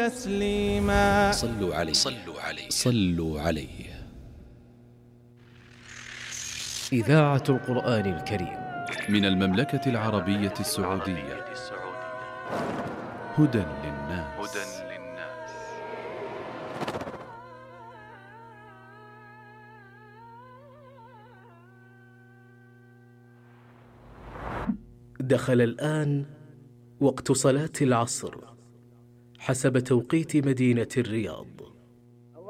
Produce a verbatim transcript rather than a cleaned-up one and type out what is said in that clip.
تسليما. صلوا عليه صلوا عليه صلوا عليه. إذاعة القرآن الكريم من المملكة العربية السعودية. هدى للناس. دخل الآن وقت صلاة العصر حسب توقيت مدينة الرياض.